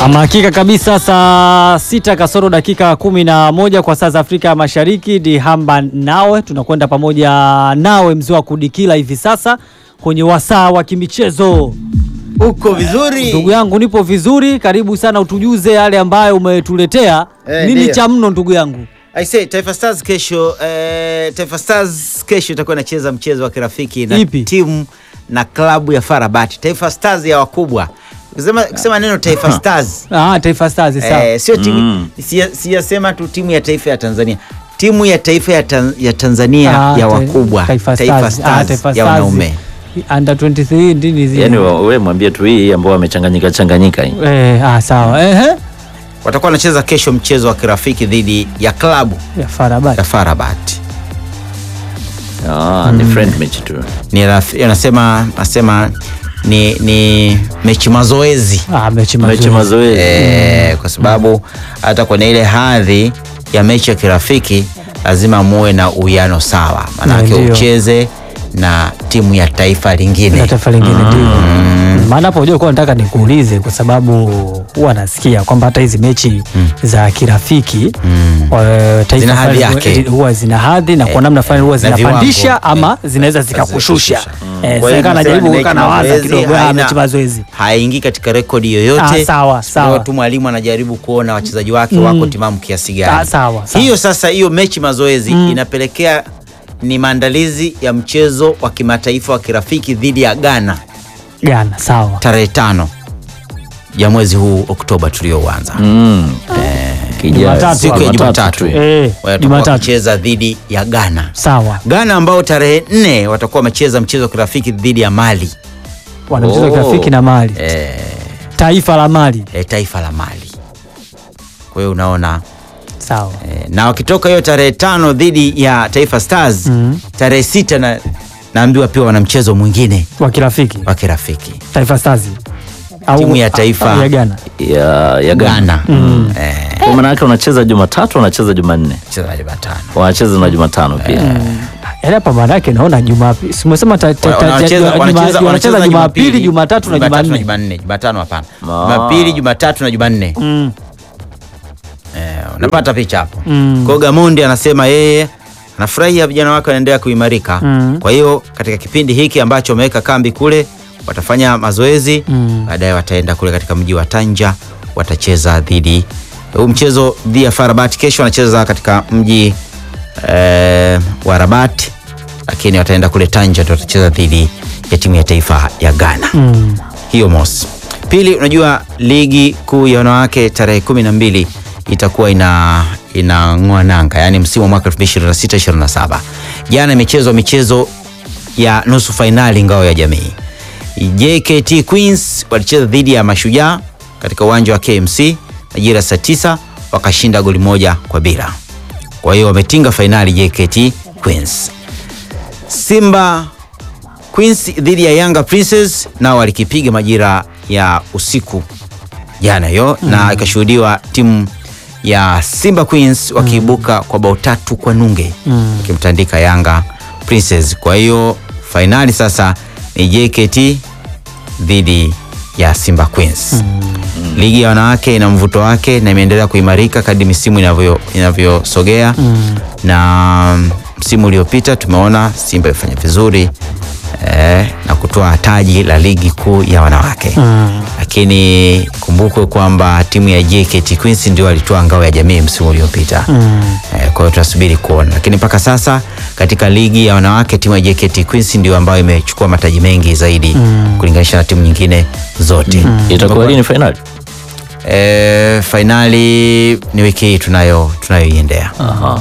Ama hakika kabisa, saa 6 kasoro dakika 11 kwa saa za Afrika ya Mashariki. Dihamba nawe tunakwenda pamoja nawe mzee wa kudikila hivi sasa kwenye wasaa wa kimichezo. Uko vizuri? Ndugu yangu nipo vizuri, karibu sana utujuze yale ambayo umetuletea. Nini cha mno ndugu yangu? I say Taifa Stars kesho itakuwa inacheza mchezo wa kirafiki na timu na klabu ya FAR Rabat. Taifa Stars ya wakubwa. Kusema neno Taifa Stars. Taifa Stars sawa. Sio timu, siyasema tu timu ya taifa ya Tanzania. Timu ya taifa ya Tanzania ya wakubwa. Taifa Stars ya wanaume. Under 23 ndini. Yaani wewe mwambie tu hii ambao wamechanganyika hii. Sawa. Watakuwa wanacheza kesho mchezo wa kirafiki dhidi ya klabu ya FAR Rabat. Ni friend match tu. Nasema ni mechi mazoezi. Mechi mazoezi. Kwa sababu hata kwenye ile hadhi ya mechi ya kirafiki lazima muwe na uwiano sawa. Maana ucheze na timu ya taifa lingine. Maana hapo unajua kwa nataka nikuulize kwa sababu huwa nasikia kwamba hata hizi mechi za kirafiki taifa huwa zina hadhi na kwa namna fulani huwa zinapandisha ama zinaweza zikakushusha. Sasa najaribu kuweka na waza kidogo mechi mazoezi. Haingii katika rekodi yoyote. Sawa. Tu mwalimu anajaribu kuona wachezaji wake wako timamu kiasi gani. Hiyo sasa hiyo mechi mazoezi inapelekea ni maandalizi ya mchezo wa kimataifa wa kirafiki dhidi ya Ghana. Sawa. Tarehe 5 ya mwezi huu Oktoba tulioanza. Siku ya Jumatatu. Watakuwa kucheza dhidi ya Ghana. Sawa. Ghana ambao tarehe 4 watakuwa wamecheza mchezo wa kirafiki dhidi ya Mali. Wana mchezo wa kirafiki na Mali. Taifa la Mali. Taifa la Mali. Kwa hiyo unaona. Sawa. Na wakitoka hiyo tarehe 5 dhidi ya Taifa Stars, tarehe 6 naambiwa pia wana mchezo mwingine wa kirafiki. Taifa Stars timu ya taifa ya Ghana. Ya Ghana. Kwa maana yake wanacheza Jumatatu, wanacheza Jumanne. Wanacheza na Jumatano pia. Yaani hapa maana yake naona Jumapili. Simesema wanacheza Jumapili, Jumatatu na Jumanne. Jumatano hapana. Jumapili, Jumatatu na Jumanne. Unapata picha hapo. Kwa Gamondi anasema yeye anafurahia vijana wake wanaendelea kuimarika. Kwa hiyo katika kipindi hiki ambacho wameweka kambi kule watafanya mazoezi, baadaye wataenda kule katika mji wa Tanja, watacheza dhidi mchezo dhidi ya FAR Rabat. Kesho wanacheza katika mji wa Rabat, lakini wataenda kule Tanja watacheza dhidi ya timu ya taifa ya Ghana. Hiyo mosi. Pili, unajua ligi kuu ya wanawake tarehe 12 itakuwa inang'oa nanga, yani msimu wa mwaka 2026-27. Jana imechezwa michezo ya nusu finali ngao ya jamii. JKT Queens walicheza dhidi ya Mashujaa katika uwanja wa KMC majira saa 9, wakashinda goli 1-0. Kwa hiyo wametinga finali JKT Queens. Simba Queens dhidi ya Yanga Princess nao walikipiga majira ya usiku jana hiyo, na ikashuhudiwa timu ya Simba Queens wakiibuka kwa bao 3-0 wakimtandika Yanga Princess. Kwa hiyo finali sasa ni JKT dhidi ya Simba Queens. Ligi ya wanawake ina mvuto wake na imeendelea kuimarika kadri misimu inavyosogea. Na msimu uliopita tumeona Simba ifanya vizuri na kutoa taji la ligi kuu ya wanawake. Lakini kumbukwe kwamba timu ya JKT Queens ndio walitoa ngao ya jamii msimu uliopita. Kwa hiyo tunasubiri kuona. Lakini mpaka sasa katika ligi ya wanawake timu ya JKT Queens ndio ambayo imechukua mataji mengi zaidi kulinganisha na timu nyingine zote. Itakuwa lini finali? Finali ni wiki hii tunayoiendea.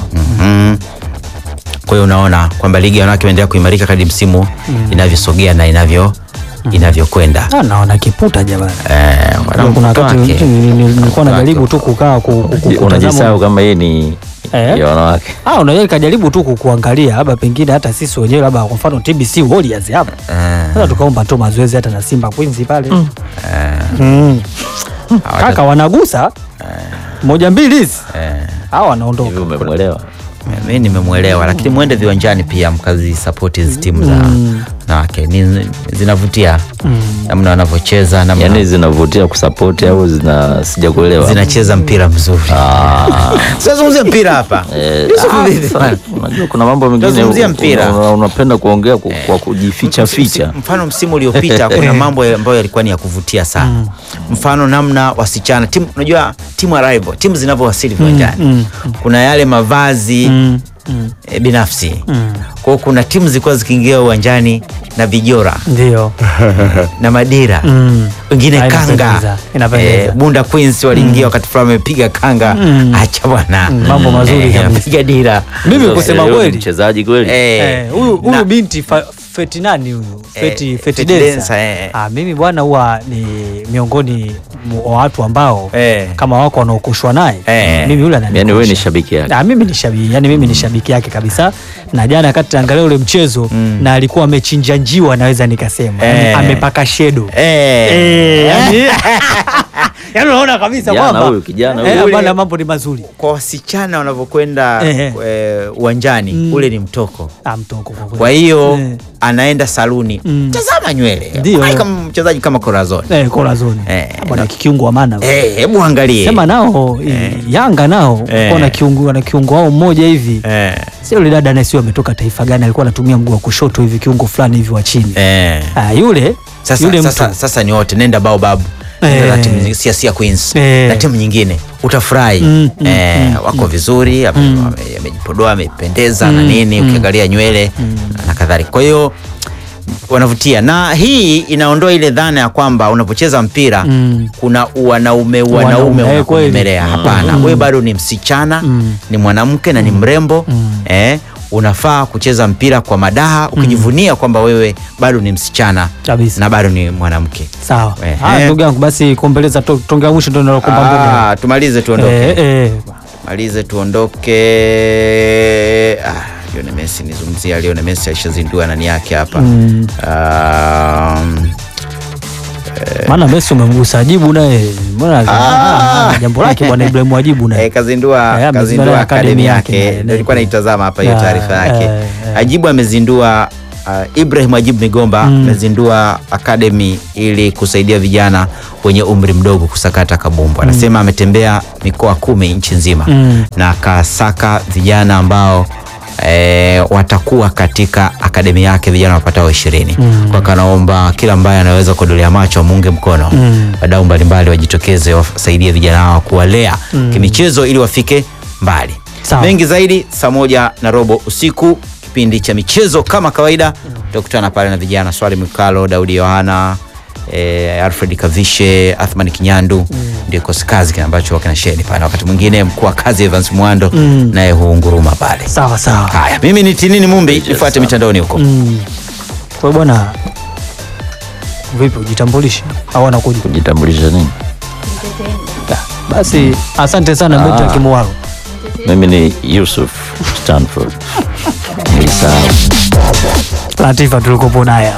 Kwa hiyo unaona kwamba ligi ya wanawake inaendelea kuimarika kadri msimu inavyosogea na inavyokwenda. Naona kiputa jamani. Kuna wakati nilikuwa najaribu tu kukaa unajisahau kama hii ni ya wanawake. Unajua kajaribu tu kuangalia labda pengine hata sisi wenyewe labda kwa mfano TBC Warriors hapa. Sasa tukaomba tu mazoezi hata na Simba Queens pale. Kaka wanagusa 1-2 hizi. Wanaondoka. Hivi umemwelewa? Mimi nimemwelewa, lakini muende viwanjani pia mkazi support hizi timu wanawake zinavutia namna wanavyocheza, namna yani zinavutia kusupport au sijakuelewa. Zinacheza mpira mzuri. Sasa zungumzia mpira hapa. Unajua kuna mambo mengine unapenda kuongea kwa kujificha ficha. Mfano msimu uliopita kuna mambo ambayo yalikuwa ni ya kuvutia sana. Mfano namna wasichana timu, unajua timu arrival, timu zinavyowasili viwanjani. Kuna yale mavazi binafsi. Kwa kuna timu zilikuwa zikiingia uwanjani na vijora. Ndio. Na madira. Wengine kanga. Bunda Queens waliingia wakati fulani wamepiga kanga. Acha bwana. Mambo mazuri kabisa. Piga dira. Mimi kusema kweli mchezaji kweli. Huyu binti Feti nani huyu? Feti Densa. Mimi bwana huwa ni miongoni mwa watu ambao kama wako wanaokushwa naye. Mimi yule ananikusha. Yani wewe ni shabiki yake. Mimi ni shabiki, yani mimi ni shabiki yake kabisa. Na jana kati angalia ule mchezo na alikuwa amechinja njiwa, naweza nikasema. Amepaka shedo. Yani unaona kabisa kwamba huyu kijana bwana mambo ni mazuri. Kwa wasichana wanavyokwenda uwanjani ule ni mtoko. Mtoko kwa kweli. Kwa hiyo anaenda saluni. Tazama nywele. Kama mchezaji kama Corazon. Corazon. Bwana kiungo wa maana. Hebu angalie. Sema nao Yanga nao kuna kiungo wao mmoja hivi. Sio yule dada naye, sio ametoka taifa gani, alikuwa anatumia mguu wa kushoto hivi, kiungo fulani hivi wa chini. Yule sasa ni wote nenda Baobab. Na timu Sia Queens na timu nyingine utafurahi. Wako vizuri, amejipodoa, amependeza na nini, ukiangalia nywele na kadhalika. Kwa hiyo wanavutia, na hii inaondoa ile dhana ya kwamba unapocheza mpira kuna wanaume wanakumelea. Hapana, wewe bado ni msichana, ni mwanamke na ni mrembo. Unafaa kucheza mpira kwa madaha, ukijivunia kwamba wewe bado ni msichana na bado ni mwanamke. Sawa. Ndugu yangu, basi kuombeleza tonga mwisho ndio nalokuomba mbona. Tumalize tuondoke. Lionel Messi, nizungumzia Lionel Messi alishazindua nani yake hapa. Maana Messi umemgusa Ajibu naye. Mbona jambo lake bwana Ibrahim Ajibu naye. Kazindua akademi yake. Ndio nilikuwa naitazama hapa hiyo taarifa yake. Ajibu amezindua Ibrahim Ajibu Migomba amezindua akademi ili kusaidia vijana wenye umri mdogo kusakata kabumbu. Anasema ametembea mikoa 10 nchi nzima na akasaka vijana ambao watakuwa katika akademi yake, vijana wapatao 20. Kwa kanaomba kila ambaye anaweza kudolea macho muunge mkono. Wadau mbalimbali wajitokeze wasaidie vijana hao kuwalea kimichezo ili wafike mbali. Mengi zaidi saa 1:15 usiku, kipindi cha michezo kama kawaida. Tutakutana pale na vijana Swali Mikalo, Daudi Yohana, Alfred Kavishe, Athman Kinyandu, ndio kosi kazi ambacho wakinasheni pale. Wakati mwingine mkuu wa kazi Evans Mwando naye huunguruma pale. Sawa. Haya, mimi ni Tinini Mumbi, nifuate mitandaoni huko. Kwa bwana vipi, ujitambulishe au anakuja kujitambulisha nini? Basi asante sana Mbeta Kimwaro. Mimi ni Yusuf Stanford. Latifa tulikopo naye.